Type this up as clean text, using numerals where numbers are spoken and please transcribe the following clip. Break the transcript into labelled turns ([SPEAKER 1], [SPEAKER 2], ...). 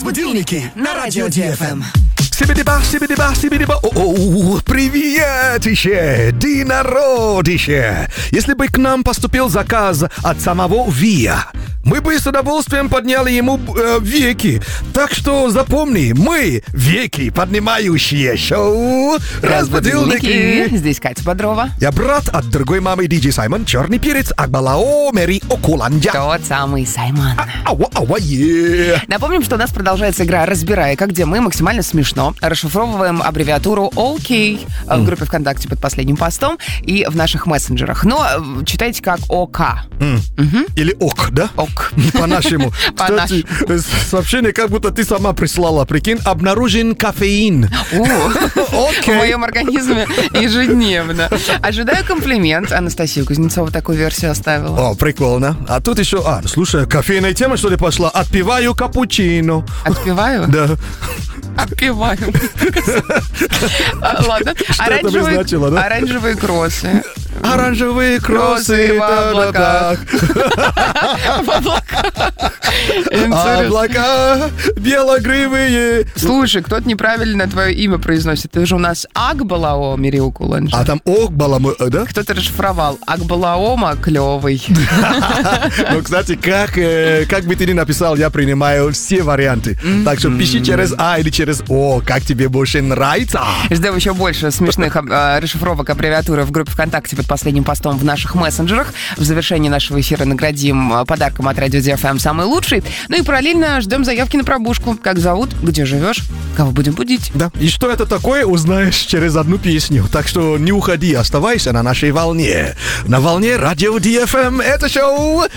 [SPEAKER 1] Разбудилники на радио ДФМ.
[SPEAKER 2] Сибидиба. Приветище, динародище. Если бы к нам поступил заказ от самого Вия, мы бы с удовольствием подняли ему веки. Так что запомни, мы веки поднимающие шоу Разбудилники.
[SPEAKER 3] Здесь Катя Бодрова.
[SPEAKER 2] Я брат от другой мамы Диджей Саймон, черный перец Акбалао Мэри Окуланджа.
[SPEAKER 3] Тот самый Саймон.
[SPEAKER 2] Ауа.
[SPEAKER 3] Напомним, что у нас продолжается игра «Разбирай-ка», где мы максимально смешно расшифровываем аббревиатуру OK в группе ВКонтакте под последним постом и в наших мессенджерах. Но читайте как ОК.
[SPEAKER 2] Или ОК, да?
[SPEAKER 3] ОК.
[SPEAKER 2] По-нашему. Кстати, сообщение, как будто ты сама прислала. Прикинь, обнаружен кофеин.
[SPEAKER 3] В моем организме ежедневно. Ожидаю комплимент. Анастасия Кузнецова такую версию оставила.
[SPEAKER 2] О, прикольно. А тут еще... слушай, кофейная тема, что ли, пошла? Отпиваю капучино.
[SPEAKER 3] Отпиваю?
[SPEAKER 2] Да.
[SPEAKER 3] Отпиваю. Ладно.
[SPEAKER 2] Что это бы значило, да?
[SPEAKER 3] Оранжевые кроссы.
[SPEAKER 2] Оранжевые кроссы
[SPEAKER 3] в облаках. В облаках.
[SPEAKER 2] Облака белогривые.
[SPEAKER 3] Слушай, кто-то неправильно твое имя произносит. Это же у нас Акбалао Мэри Окуланджа.
[SPEAKER 2] А там Окбалао, да?
[SPEAKER 3] Кто-то расшифровал. Акбалаома клевый.
[SPEAKER 2] Ну, кстати, как бы ты ни написал, я принимаю все варианты. Так что пиши через А или через О, как тебе больше нравится.
[SPEAKER 3] Ждем еще больше смешных расшифровок аббревиатуры в группе ВКонтакте под последним постом в наших мессенджерах. В завершении нашего эфира наградим подарком от Радио ДФМ «Самый лучший». Ну и параллельно ждем заявки на пробужку. Как зовут, где живешь, кого будем будить.
[SPEAKER 2] Да, и что это такое, узнаешь через одну песню. Так что не уходи, оставайся на нашей волне. На волне Радио ДФМ это шоу